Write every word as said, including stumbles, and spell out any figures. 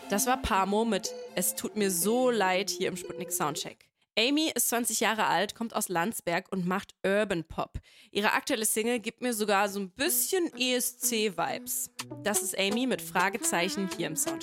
Das war Pamo mit Es tut mir so leid hier im Sputnik Soundcheck. Amy ist zwanzig Jahre alt, kommt aus Landsberg und macht Urban Pop. Ihre aktuelle Single gibt mir sogar so ein bisschen E S C-Vibes. Das ist Amy mit Fragezeichen hier im Soundcheck.